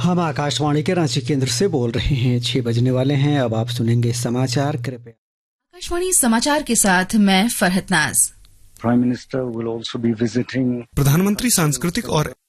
हम आकाशवाणी के रांची केंद्र से बोल रहे हैं। 6 बजने वाले हैं। अब आप सुनेंगे समाचार। कृपया आकाशवाणी समाचार के साथ मैं फरहत नाज। Prime minister will also be visiting. प्रधानमंत्री सांस्कृतिक और